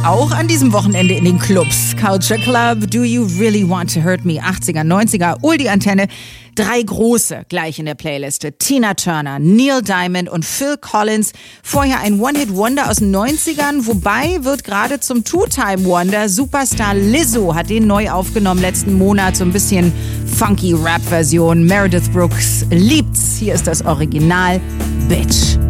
auch an diesem Wochenende in den Clubs. Culture Club, Do You Really Want to Hurt Me? 80er, 90er, die Antenne. 3 große gleich in der Playliste. Tina Turner, Neil Diamond und Phil Collins. Vorher ein One-Hit-Wonder aus den 90ern. Wobei wird gerade zum Two-Time-Wonder. Superstar Lizzo hat den neu aufgenommen letzten Monat. So ein bisschen funky Rap-Version. Meredith Brooks liebt's. Hier ist das Original Bitch.